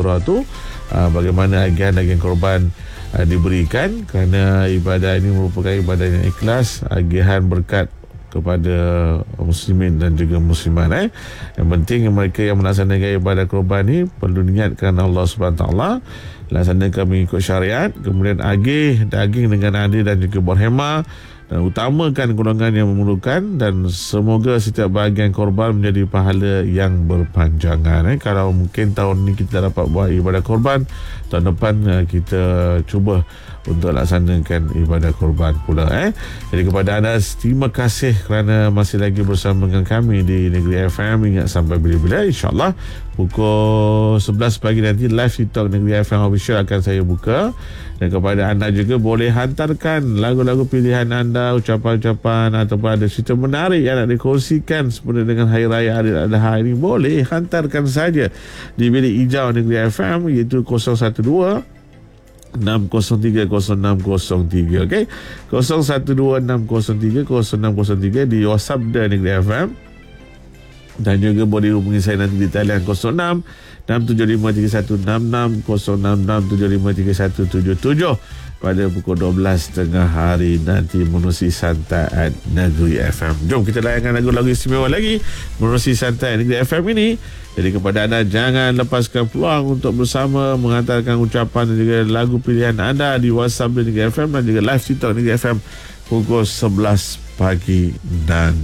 surah tu, bagaimana agihan korban diberikan, kerana ibadah ini merupakan ibadah yang ikhlas, agihan berkat kepada muslimin dan juga muslimat. Yang penting mereka yang melaksanakan ibadah korban ni perlu niatkan Allah SWT, laksanakan mengikut syariat, kemudian daging dengan adil dan juga berhemah, dan utamakan golongan yang memerlukan, dan semoga setiap bahagian korban menjadi pahala yang berpanjangan. Kalau mungkin tahun ni kita dapat buat ibadah korban, tahun depan kita cuba untuk laksanakan ibadah korban pula. Jadi kepada anda, terima kasih kerana masih lagi bersama dengan kami di Negeri FM. Ingat sampai bila-bila, insyaAllah pukul 11 pagi nanti live TikTok Negeri FM Official akan saya buka. Dan kepada anda juga boleh hantarkan lagu-lagu pilihan anda, ucapan-ucapan ataupun ada cerita menarik yang nak dikongsikan sempena dengan Hari Raya Adil Adha ini, boleh hantarkan saja di bilik hijau Negeri FM, iaitu 012 603 0603. okey, 012 603 0603 di WhatsApp dan Negeri FM. Dan juga boleh hubungi saya nanti di talian 06 6753166 0667531177 pada pukul 12 tengah hari nanti menerusi Santai Negeri FM. Jom kita layankan lagu-lagu istimewa lagi menerusi Santai Negeri FM ini. Jadi kepada anda, jangan lepaskan peluang untuk bersama menghantarkan ucapan dan juga lagu pilihan anda di WhatsApp Negeri FM dan juga live TikTok Negeri FM pukul 11 pagi dan